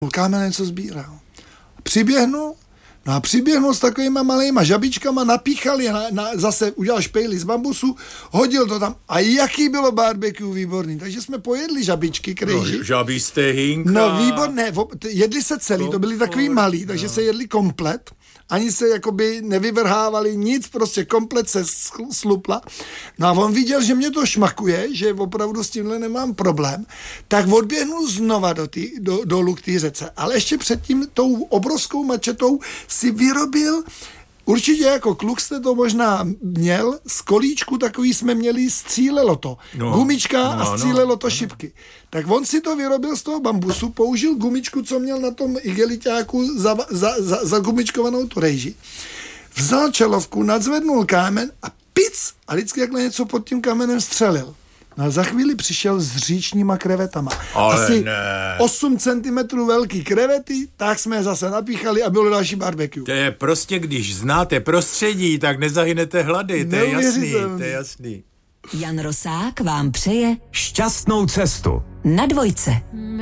kámen něco sbíral. Přiběhnu s takovýma malejma žabičkama, napíchal je, zase udělal špejly z bambusu, hodil to tam a jaký bylo barbecue výborný. Takže jsme pojedli žabičky, krejži. No, žabí stehínka. No výborné, jedli se celý, to byli takový malý, takže se jedli komplet. Ani se jakoby nevyvrhávali nic, prostě komplet se slupla. No a on viděl, že mě to šmakuje, že opravdu s tímhle nemám problém, tak odběhnul znova dolů k té řece. Ale ještě předtím tou obrovskou mačetou si vyrobil, určitě jako kluk jste to možná měl, z kolíčku takový jsme měli, střílelo to. Gumička a střílelo to šipky. Tak on si to vyrobil z toho bambusu, použil gumičku, co měl na tom igeliťáku zagumičkovanou tu rejži. Vzal čelovku, nadzvednul kámen a pic! A vždycky jakhle něco pod tím kamenem střelil. No a za chvíli přišel s říčníma krevetama. Ale asi ne. 8 cm velký krevety, tak jsme je zase napíchali a bylo další barbecue. To je prostě, když znáte prostředí, tak nezahynete hlady, to je jasný. Jan Rosák vám přeje šťastnou cestu na Dvojce.